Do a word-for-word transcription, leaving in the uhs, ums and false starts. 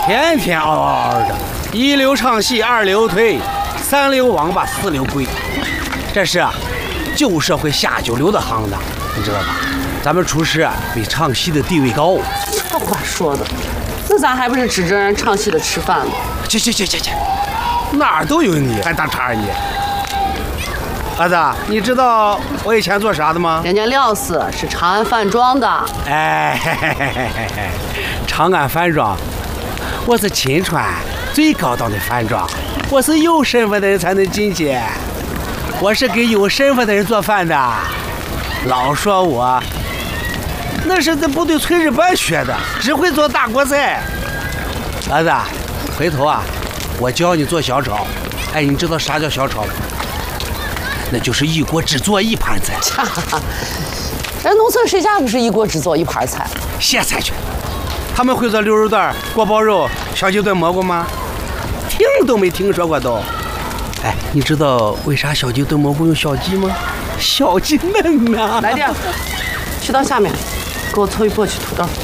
天天嗷嗷嗷的，一溜唱戏，二溜腿，三溜王八，四溜跪，这是旧社会下九流的行当，你知道吧？咱们厨师啊，比唱戏的地位高。 这话说的，那咱还不是指着人唱戏的吃饭吗？ 去去去去去，哪儿都有你，还当茬你？儿子，你知道我以前做啥的吗？ 人家廖四是长安饭庄的。 哎，嘿嘿嘿嘿嘿，长安饭庄，我是秦川最高档的饭庄，我是有身份的人才能进去，我是给有身份的人做饭的。老说我那是在部队炊事班学的，只会做大锅菜。儿子，回头啊，我教你做小炒。哎，你知道啥叫小炒吗？那就是一锅只做一盘菜。 人农村谁家不是一锅只做一盘菜？ 歇菜去！他们会做溜肉段、锅包肉、小鸡炖蘑菇吗？听都没听说过都。哎，你知道为啥小鸡炖蘑菇用小鸡吗？小鸡嫩呐！ 来弟，去到下面，给我凑一簸箕土豆。